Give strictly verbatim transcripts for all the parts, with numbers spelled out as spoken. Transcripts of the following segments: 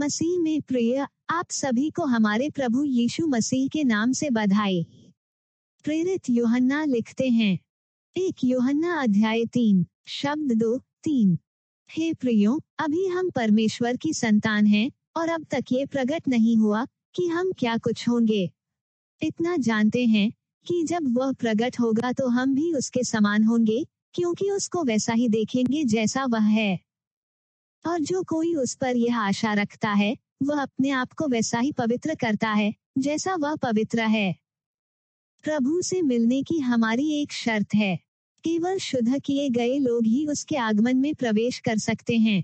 मसीह में प्रिय, आप सभी को हमारे प्रभु यीशु मसीह के नाम से बधाई। प्रेरित यूहन्ना लिखते हैं, एक यूहन्ना अध्याय तीन शब्द दो तीन। हे प्रियो, अभी हम परमेश्वर की संतान हैं और अब तक ये प्रकट नहीं हुआ कि हम क्या कुछ होंगे। इतना जानते हैं कि जब वह प्रकट होगा तो हम भी उसके समान होंगे, क्योंकि उसको वैसा ही देखेंगे जैसा वह है। और जो कोई उस पर यह आशा रखता है, वह अपने आप को वैसा ही पवित्र करता है जैसा वह पवित्र है। प्रभु से मिलने की हमारी एक शर्त है, केवल शुद्ध किए गए लोग ही उसके आगमन में प्रवेश कर सकते हैं।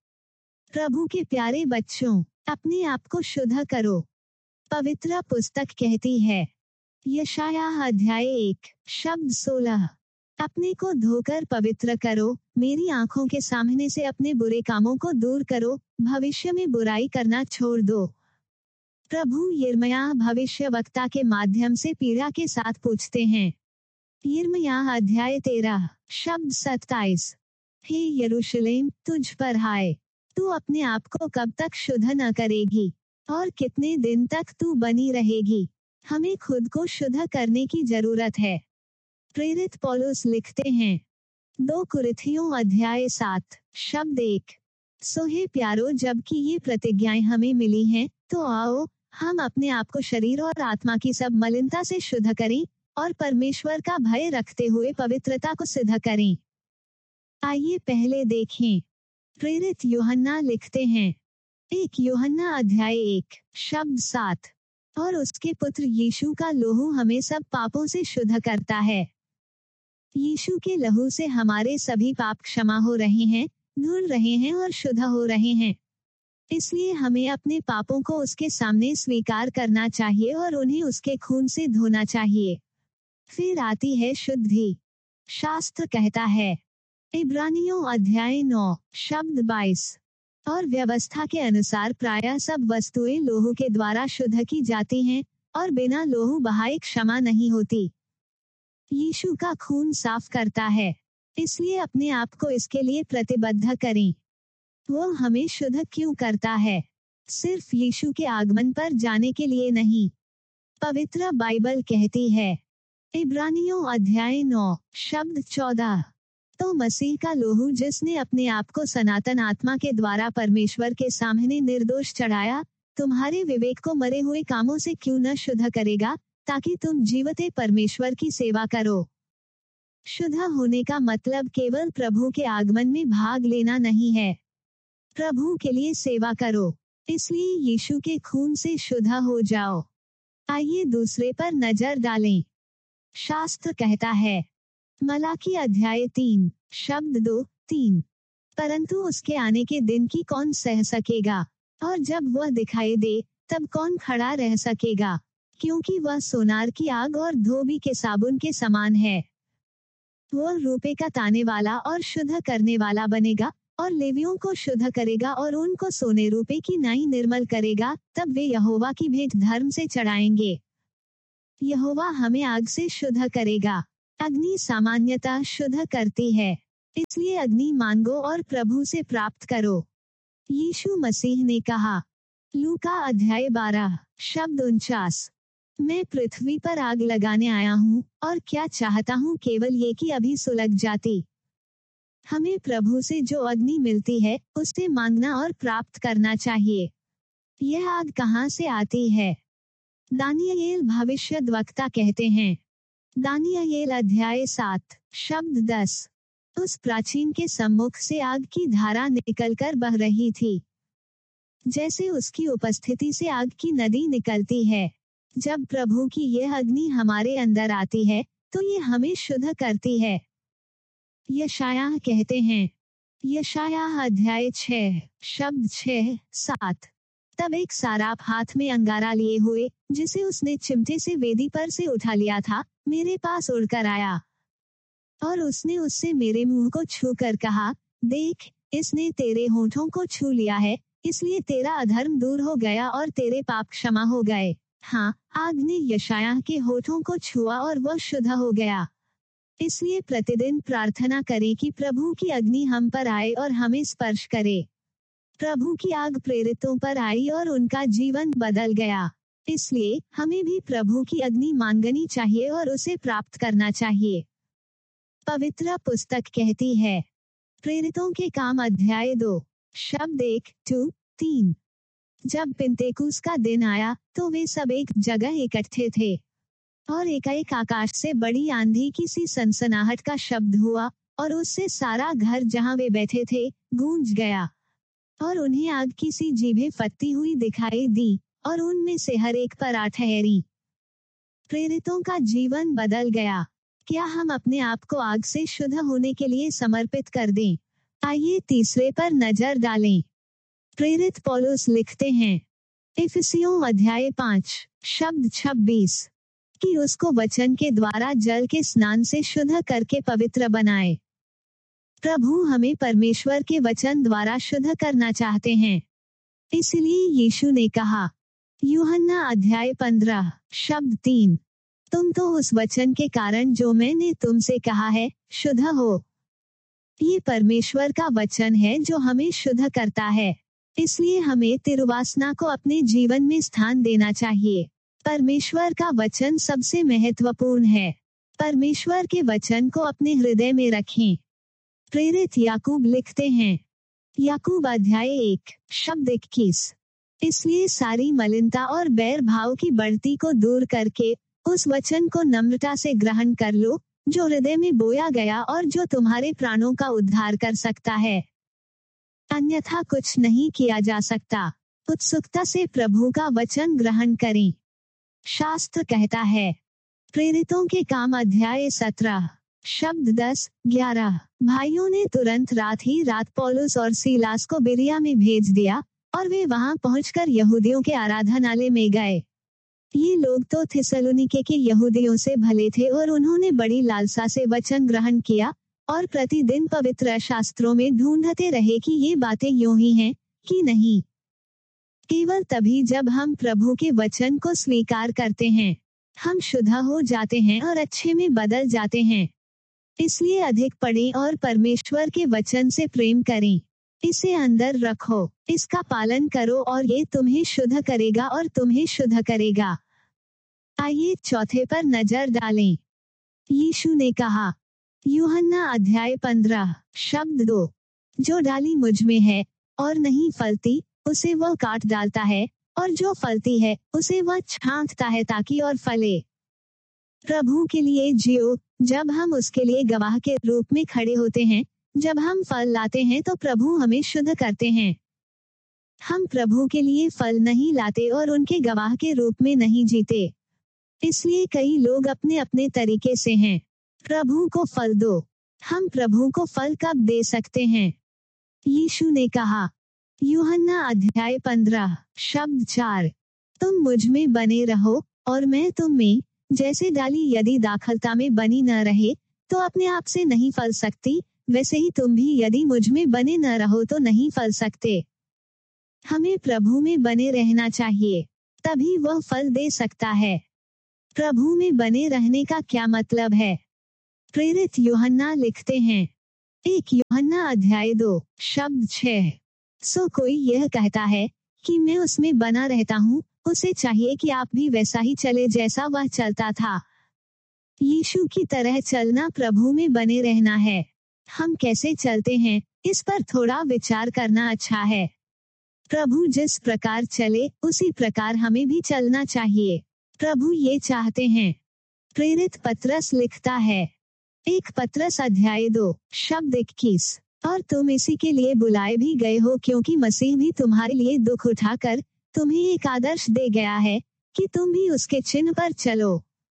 प्रभु के प्यारे बच्चों, अपने आप को शुद्ध करो। पवित्र पुस्तक कहती है, यशायाह अध्याय एक शब्द सोलह, अपने को धोकर पवित्र करो, मेरी आंखों के सामने से अपने बुरे कामों को दूर करो, भविष्य में बुराई करना छोड़ दो। प्रभु यिर्मयाह भविष्यवक्ता के माध्यम से पीड़ा के साथ पूछते हैं। यिर्मयाह अध्याय तेरह शब्द सत्ताईस, हे यरूशलेम, तुझ पर हाय, तू अपने आप को कब तक शुद्ध न करेगी और कितने दिन तक तू बनी रहेगी। हमें खुद को शुद्ध करने की जरूरत है। प्रेरित पौलुस लिखते हैं, दो कुरिन्थियों अध्याय सात शब्द एक, सो हे प्यारो, जबकि ये प्रतिज्ञाएं हमें मिली हैं, तो आओ हम अपने आप को शरीर और आत्मा की सब मलिनता से शुद्ध करें और परमेश्वर का भय रखते हुए पवित्रता को सिद्ध करें। आइए पहले देखें। प्रेरित यूहन्ना लिखते हैं, एक यूहन्ना अध्याय एक शब्द सात, और उसके पुत्र यीशु का लहू हमें सब पापों से शुद्ध करता है। यीशु के लहू से हमारे सभी पाप क्षमा हो रहे हैं, धुल रहे हैं और शुद्ध हो रहे हैं। इसलिए हमें अपने पापों को उसके सामने स्वीकार करना चाहिए और उन्हें उसके खून से धोना चाहिए। फिर आती है शुद्धि। शास्त्र कहता है, इब्रानियों अध्याय नौ शब्द बाईस, और व्यवस्था के अनुसार प्रायः सब वस्तुएं लोहू के द्वारा शुद्ध की जाती हैं, और बिना लोहू बहाए क्षमा नहीं होती। यीशु का खून साफ करता है, इसलिए अपने आप को इसके लिए प्रतिबद्ध करें। वो हमें शुद्ध क्यों करता है? सिर्फ यीशु के आगमन पर जाने के लिए नहीं। पवित्र बाइबल कहती है, इब्रानियों अध्याय नौ शब्द चौदह, तो मसीह का लोहू जिसने अपने आप को सनातन आत्मा के द्वारा परमेश्वर के सामने निर्दोष चढ़ाया, तुम्हारे विवेक को मरे हुए कामों से क्यों न शुद्ध करेगा, ताकि तुम जीवते परमेश्वर की सेवा करो। शुद्ध होने का मतलब केवल प्रभु के आगमन में भाग लेना नहीं है। प्रभु के लिए सेवा करो, इसलिए यीशु के खून से शुद्ध हो जाओ। आइए दूसरे पर नजर डालें। शास्त्र कहता है, मलाकी अध्याय तीन शब्द दो तीन, परंतु उसके आने के दिन की कौन सह सकेगा, और जब वह दिखाई दे तब कौन खड़ा रह सकेगा, क्योंकि वह सोनार की आग और धोबी के साबुन के समान है। वह रूपे का ताने वाला और शुद्ध करने वाला बनेगा, और लेवियों को शुद्ध करेगा और उनको सोने रूपे की नाई निर्मल करेगा, तब वे यहोवा की भेंट धर्म से चढ़ाएंगे। यहोवा हमें आग से शुद्ध करेगा। अग्नि सामान्यतः शुद्ध करती है, इसलिए अग्नि मांगो और प्रभु से प्राप्त करो। यीशु मसीह ने कहा, लूका अध्याय बारह शब्द उनचास, मैं पृथ्वी पर आग लगाने आया हूँ, और क्या चाहता हूँ केवल ये कि अभी सुलग जाती। हमें प्रभु से जो अग्नि मिलती है उससे मांगना और प्राप्त करना चाहिए। यह आग कहाँ से आती है? दानियेल भविष्यद्वक्ता कहते हैं, दानियेल अध्याय सात शब्द दस, उस प्राचीन के सम्मुख से आग की धारा निकलकर बह रही थी, जैसे उसकी उपस्थिति से आग की नदी निकलती है। जब प्रभु की यह अग्नि हमारे अंदर आती है तो ये हमें शुद्ध करती है। यशायाह कहते हैं, यशायाह अध्याय छह शब्द छह सात, तब एक साराप हाथ में अंगारा लिए हुए, जिसे उसने चिमटे से वेदी पर से उठा लिया था, मेरे पास उड़कर आया, और उसने उससे मेरे मुंह को छू कर कहा, देख, इसने तेरे होठों को छू लिया है, इसलिए तेरा अधर्म दूर हो गया और तेरे पाप क्षमा हो गए। हाँ, आग ने यशायाह के होठों को छुआ और वह शुद्ध हो गया। इसलिए प्रतिदिन प्रार्थना करें कि प्रभु की अग्नि हम पर आए और हमें स्पर्श करे। प्रभु की आग प्रेरितों पर आई और उनका जीवन बदल गया। इसलिए हमें भी प्रभु की अग्नि मांगनी चाहिए और उसे प्राप्त करना चाहिए। पवित्र पुस्तक कहती है, प्रेरितों के काम अध्याय दो शब्द एक टू तीन। जब पिंतेकुस का दिन आया तो वे सब एक जगह इकट्ठे थे, और एकाएक आकाश से बड़ी आंधी की सी सनसनाहट का शब्द हुआ, और उससे सारा घर जहां वे बैठे थे गूंज गया, और उन्हें आग की सी जीभें फटती हुई दिखाई दी, और उनमें से हर एक पर आ ठहरी। प्रेरितों का जीवन बदल गया। क्या हम अपने आप को आग से शुद्ध होने के लिए समर्पित कर दें? आइए तीसरे पर नजर डालें। प्रेरित पौलुस लिखते हैं, इफिसियों अध्याय पाँच शब्द छब्बीस, कि उसको वचन के द्वारा जल के स्नान से शुद्ध करके पवित्र बनाए। प्रभु हमें परमेश्वर के वचन द्वारा शुद्ध करना चाहते हैं। इसलिए यीशु ने कहा, यूहन्ना अध्याय पंद्रह शब्द तीन, तुम तो उस वचन के कारण जो मैंने तुमसे कहा है शुद्ध हो। ये परमेश्वर का वचन है जो हमें शुद्ध करता है। इसलिए हमें तिरुवासना को अपने जीवन में स्थान देना चाहिए। परमेश्वर का वचन सबसे महत्वपूर्ण है। परमेश्वर के वचन को अपने हृदय में रखें। प्रेरित याकूब लिखते हैं, याकूब अध्याय एक शब्द इक्कीस, इसलिए सारी मलिनता और बैर भाव की बढ़ती को दूर करके उस वचन को नम्रता से ग्रहण कर लो जो हृदय में बोया गया और जो तुम्हारे प्राणों का उद्धार कर सकता है। अन्यथा कुछ नहीं किया जा सकता। उत्सुकता से प्रभु का वचन ग्रहण करें। शास्त्र कहता है, प्रेरितों के काम अध्याय सत्रह शब्द दस ग्यारह, भाइयों ने तुरंत रात ही रात पौलुस और सीलास को बिरिया में भेज दिया, और वे वहां पहुंचकर यहूदियों के आराधनालय में गए। ये लोग तो थिस्सलुनीके के यहूदियों से भले थे, और उन्होंने बड़ी लालसा से वचन ग्रहण किया, और प्रतिदिन पवित्र शास्त्रों में ढूंढते रहे कि ये बातें यूं ही हैं कि नहीं। केवल तभी जब हम प्रभु के वचन को स्वीकार करते हैं, हम शुद्ध हो जाते हैं और अच्छे में बदल जाते हैं। इसलिए अधिक पढ़ें और परमेश्वर के वचन से प्रेम करें। इसे अंदर रखो, इसका पालन करो, और ये तुम्हें शुद्ध करेगा और तुम्हें शुद्ध करेगा। आइए चौथे पर नजर डालें। यीशु ने कहा, यूहन्ना अध्याय पंद्रह शब्द दो, जो डाली मुझ में है और नहीं फलती उसे वह काट डालता है, और जो फलती है उसे वह छांटता है ताकि और फले। प्रभु के लिए जियो। जब हम उसके लिए गवाह के रूप में खड़े होते हैं, जब हम फल लाते हैं तो प्रभु हमें शुद्ध करते हैं। हम प्रभु के लिए फल नहीं लाते और उनके गवाह के रूप में नहीं जीते। इसलिए कई लोग अपने अपने तरीके से हैं। प्रभु को फल दो। हम प्रभु को फल कब दे सकते हैं? यीशु ने कहा, यूहन्ना अध्याय पंद्रह शब्द चार, तुम मुझ में बने रहो और मैं तुम में। जैसे डाली यदि दाखलता में बनी न रहे तो अपने आप से नहीं फल सकती, वैसे ही तुम भी यदि मुझ में बने न रहो तो नहीं फल सकते। हमें प्रभु में बने रहना चाहिए, तभी वह फल दे सकता है। प्रभु में बने रहने का क्या मतलब है? प्रेरित यूहन्ना लिखते हैं, एक यूहन्ना अध्याय दो शब्द छह, सो कोई यह कहता है कि मैं उसमें बना रहता हूँ, उसे चाहिए कि आप भी वैसा ही चले जैसा वह चलता था। यीशु की तरह चलना प्रभु में बने रहना है। हम कैसे चलते हैं, इस पर थोड़ा विचार करना अच्छा है। प्रभु जिस प्रकार चले उसी प्रकार हमें भी चलना चाहिए। प्रभु ये चाहते हैं। प्रेरित पत्रस लिखता है, एक पत्रस अध्याय दो शब्द इक्कीस, और तुम इसी के लिए बुलाए भी गए हो क्योंकि मसीह भी तुम्हारे लिए दुख उठाकर तुम्हें एक आदर्श दे गया है कि तुम भी उसके चिन्ह पर चलो।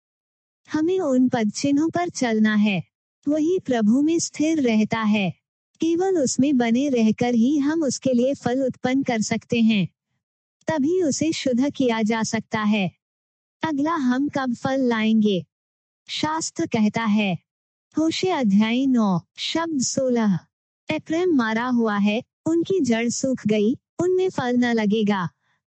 हमें उन पद चिन्हों पर चलना है। वही प्रभु में स्थिर रहता है। केवल उसमें बने रहकर ही हम उसके लिए फल उत्पन्न कर सकते हैं, तभी उसे शुद्ध किया जा सकता है। अगला, हम कब फल लाएंगे? शास्त्र कहता है, होशे अध्याय नौ शब्द सोलह, एप्रैम मारा हुआ है, उनकी जड़ सूख गई, उनमें फल न लगेगा।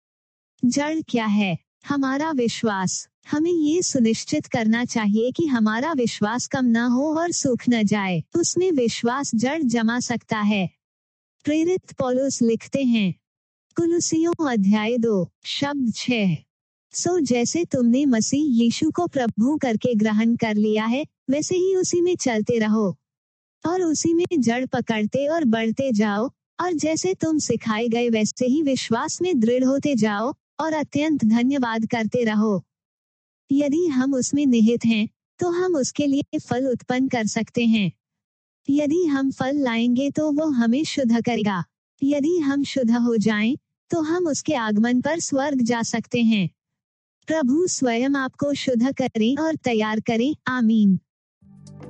जड़ क्या है? हमारा विश्वास। हमें ये सुनिश्चित करना चाहिए कि हमारा विश्वास कम न हो और सूख न जाए। उसमें विश्वास जड़ जमा सकता है। प्रेरित पौलुस लिखते हैं, कुलुसियों अध्याय दो शब्द छह। सो जैसे तुमने मसीह यीशु को प्रभु करके ग्रहण कर लिया है, वैसे ही उसी में चलते रहो और उसी में जड़ पकड़ते और बढ़ते जाओ, और जैसे तुम सिखाए गए वैसे ही विश्वास में दृढ़ होते जाओ और अत्यंत धन्यवाद करते रहो। यदि हम उसमें निहित हैं, तो हम उसके लिए फल उत्पन्न कर सकते हैं। यदि हम फल लाएंगे तो वो हमें शुद्ध करेगा। यदि हम शुद्ध हो जाएं, तो हम उसके आगमन पर स्वर्ग जा सकते हैं। प्रभु स्वयं आपको शुद्ध करें और तैयार करें। आमीन।